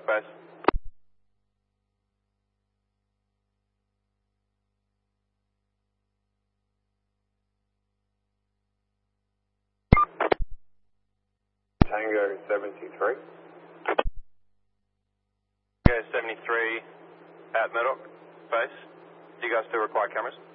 base. Tango 73. Tango 73 at Murdoch base. Do you guys still require cameras?